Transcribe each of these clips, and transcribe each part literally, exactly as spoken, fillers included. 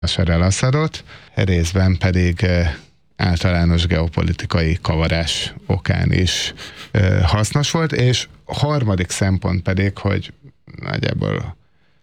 Basár Asadot, részben pedig általános geopolitikai kavarás okán is hasznos volt, és a harmadik szempont pedig, hogy nagyjából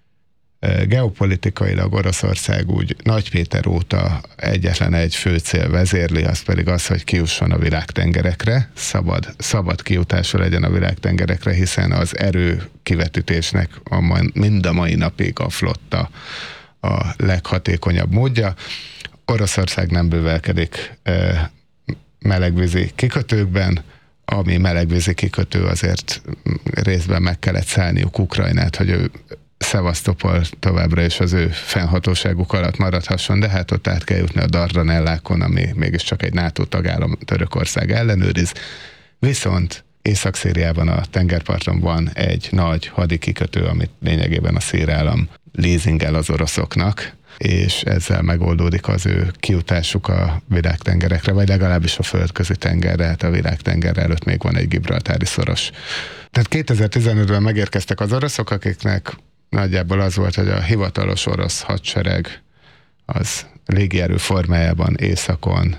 geopolitikailag Oroszország úgy Nagy Péter óta egyetlen egy fő cél vezérli, az pedig az, hogy kijusson a világtengerekre, szabad, szabad kijutásra legyen a világtengerekre, hiszen az erő kivetítésnek a mai, mind a mai napig a flotta a leghatékonyabb módja. Oroszország nem bővelkedik e, melegvízi kikötőkben, ami melegvízi kikötő, azért részben meg kellett szállniuk Ukrajnát, hogy ő Szevasztopol továbbra is az ő fennhatóságuk alatt maradhasson, de hát ott át kell jutni a Dardanellákon, ami mégiscsak egy NATO tagállam, Törökország ellenőriz. Viszont Észak-Szíriában a tengerparton van egy nagy hadikikötő, amit lényegében a szír állam leasingel az oroszoknak, és ezzel megoldódik az ő kijutásuk a világtengerekre, vagy legalábbis a földközi tengerre, hát a világtenger előtt még van egy gibraltári szoros. Tehát kétezer-tizenötben megérkeztek az oroszok, akiknek nagyjából az volt, hogy a hivatalos orosz hadsereg az légierő formájában északon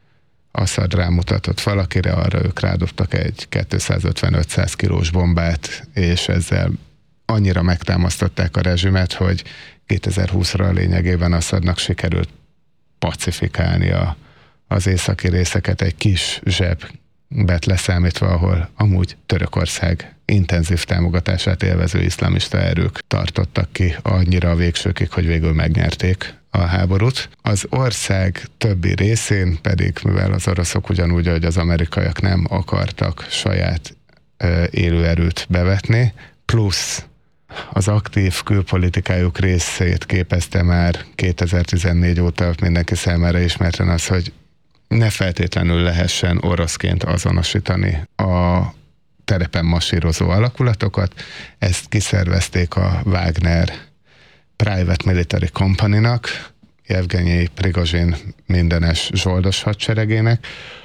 Aszad rámutatott valakire, arra ők rádobtak egy kétszázötven-ötszáz kilós bombát, és ezzel annyira megtámasztották a rezsimet, hogy kétezer-húszra lényegében Aszadnak sikerült pacifikálni a, az északi részeket egy kis zsebbet leszámítva, ahol amúgy Törökország intenzív támogatását élvező iszlamista erők tartottak ki annyira a végsőkig, hogy végül megnyerték a háborút. Az ország többi részén pedig, mivel az oroszok ugyanúgy, ahogy az amerikaiak nem akartak saját ö, élőerőt bevetni, plusz az aktív külpolitikájuk részét képezte már kétezer-tizennégy óta mindenki számára ismerten az, hogy ne feltétlenül lehessen oroszként azonosítani a terepen masírozó alakulatokat. Ezt kiszervezték a Wagner Private Military Company-nak, Jevgenyi Prigozsin mindenes zsoldos hadseregének,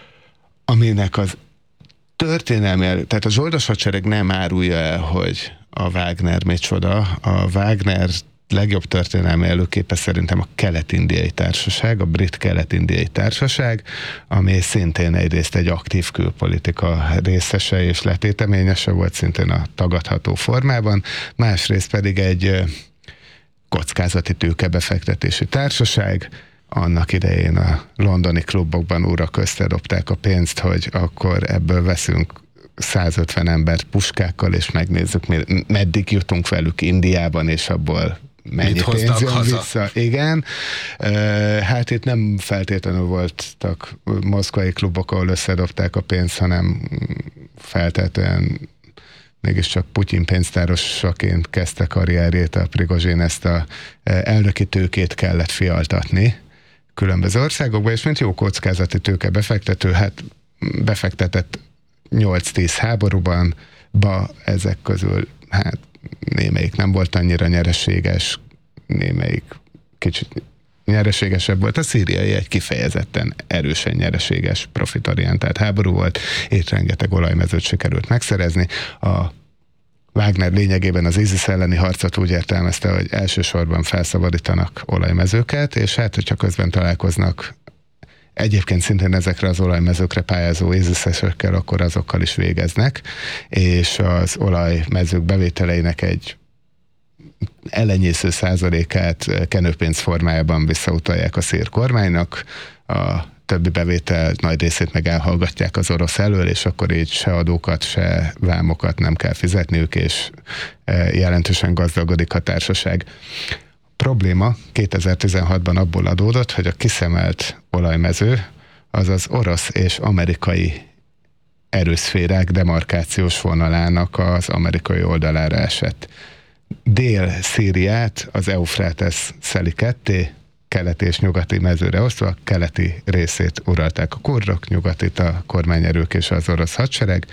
aminek az történelmi, tehát a zsoldos hadsereg nem árulja el, hogy a Wagner micsoda. A Wagner legjobb történelmi előképe szerintem a Kelet-indiai Társaság, a brit Kelet-indiai Társaság, ami szintén egyrészt egy aktív külpolitika részese és letéteményese volt, szintén a tagadható formában, másrészt pedig egy kockázati tőkebefektetési társaság. Annak idején a londoni klubokban újra köztedobták a pénzt, hogy akkor ebből veszünk százötven embert puskákkal, és megnézzük, meddig jutunk velük Indiában, és abból mennyi pénz jön vissza. Igen. Hát itt nem feltétlenül voltak moszkvai klubok, ahol összedobták a pénzt, hanem feltétlenül mégiscsak Putyin pénztárosaként kezdte karrierjét a Prigozsin, ezt a elnöki tőkét kellett fialtatni különböző országokba, és mint jó kockázati tőke befektető, hát befektetett nyolc-tíz háborúban, ba ezek közül hát némelyik nem volt annyira nyereséges, némelyik kicsit nyereségesebb volt. A szíriai egy kifejezetten erősen nyereséges, profitorientált háború volt, és rengeteg olajmezőt sikerült megszerezni. A Wagner lényegében az ISIS elleni harcot úgy értelmezte, hogy elsősorban felszabadítanak olajmezőket, és hát, hogyha közben találkoznak egyébként szintén ezekre az olajmezőkre pályázó ISIS-esekkel, akkor azokkal is végeznek, és az olajmezők bevételeinek egy elenyésző százalékát kenőpénz formájában visszautalják a szír kormánynak, a többi bevétel nagy részét meg elhallgatják az orosz elől, és akkor így se adókat, se vámokat nem kell fizetniük, és jelentősen gazdagodik a társaság. Probléma kétezer-tizenhatban abból adódott, hogy a kiszemelt olajmező az az orosz és amerikai erőszférák demarkációs vonalának az amerikai oldalára esett. Dél-Szíriát az Eufrátesz szeli ketté, keleti és nyugati mezőre osztva, keleti részét uralták a kurdok, nyugatit a kormányerők és az orosz hadsereg,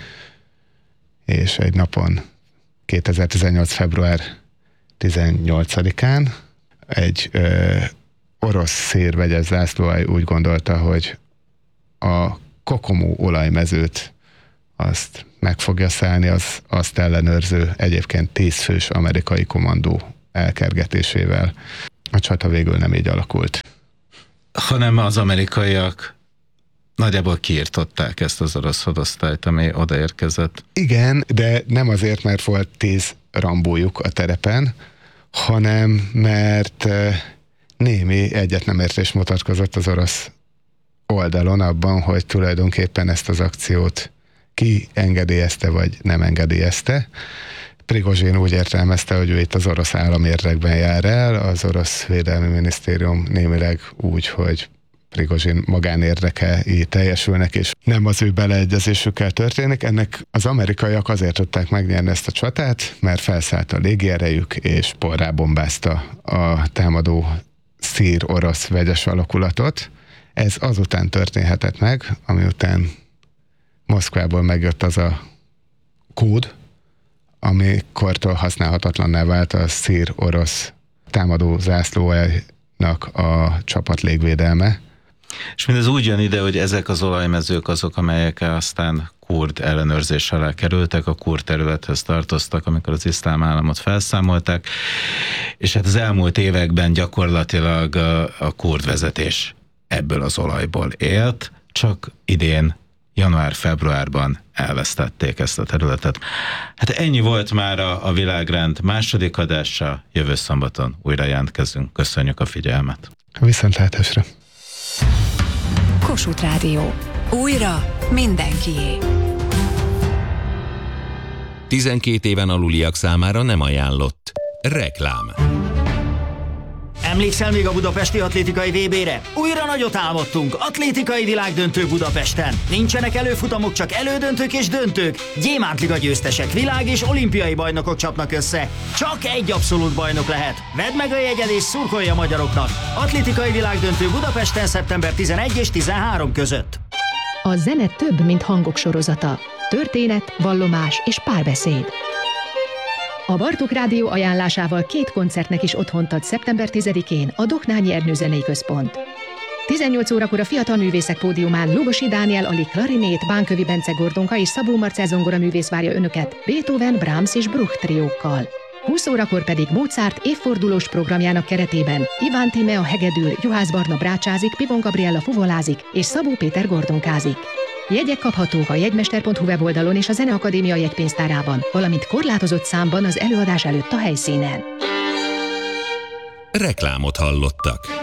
és egy napon kétezer-tizennyolc február tizennyolcadikán egy ö, orosz szír vegyes zászlóalj úgy gondolta, hogy a Kokomu olajmezőt azt meg fogja szállni az azt ellenőrző egyébként tíz fős amerikai kommandó elkergetésével. a csata végül nem így alakult. Hanem az amerikaiak nagyjából kiirtották ezt az orosz hadosztályt, ami odaérkezett. Igen, de nem azért, mert volt tíz rambójuk a terepen, hanem mert némi egyetnemértés mutatkozott az orosz oldalon abban, hogy tulajdonképpen ezt az akciót ki engedélyezte, vagy nem engedélyezte. Prigozsin úgy értelmezte, hogy ő itt az orosz állam érdekben jár el, az orosz védelmi minisztérium némileg úgy, hogy Prigozsin magánérdekei teljesülnek, és nem az ő beleegyezésükkel történik. Ennek az amerikaiak azért tudták megnyerni ezt a csatát, mert felszállt a légierejük, és porrá bombázta a támadó szír-orosz vegyes alakulatot. Ez azután történhetett meg, ami után Moszkvából megjött az a kód, amikortól használhatatlanná vált a szír-orosz támadó zászlóaljnak a csapat légvédelme. És mindez úgy jön ide, hogy ezek az olajmezők azok, amelyek aztán kurd ellenőrzés alá kerültek, a kurd területhez tartoztak, amikor az iszlám államot felszámolták, és hát az elmúlt években gyakorlatilag a, a kurd vezetés ebből az olajból élt, csak idén január-februárban elvesztették ezt a területet. Hát ennyi volt már a, a Világrend második adása, jövő szombaton újra jelentkezünk. Köszönjük a figyelmet! Viszontlátásra! Kossuth Rádió. Újra mindenkié. tizenkét éven aluliak számára nem ajánlott. Reklám. Emlékszel még a budapesti atlétikai vé bére? Újra nagyot álmodtunk, atlétikai világdöntő Budapesten. Nincsenek előfutamok, csak elődöntők és döntők. Gyémántliga győztesek, világ és olimpiai bajnokok csapnak össze. Csak egy abszolút bajnok lehet. Vedd meg a jegyed és szurkolj a magyaroknak. Atlétikai világdöntő Budapesten szeptember tizenegy és tizenhárom között. A zene több, mint hangok sorozata. Történet, vallomás és párbeszéd. A Bartók Rádió ajánlásával két koncertnek is otthont ad szeptember tizedikén a Dohnányi Ernő Zenei Központ. tizennyolc órakor a fiatal művészek pódiumán Lugosi Dániel Ali klarinét, Bánkövi Bence Gordonka és Szabó Marcell zongoraművész várja önöket Beethoven, Brahms és Bruch triókkal. húsz órakor pedig Mozart évfordulós programjának keretében Iván Tíme a hegedül, Juhász Barna brácsázik, Pivon Gabriella fuvolázik és Szabó Péter gordonkázik. Jegyek kaphatók a jegymester pont hu weboldalon és a Zeneakadémia jegypénztárában, valamint korlátozott számban az előadás előtt a helyszínen. Reklámot hallottak.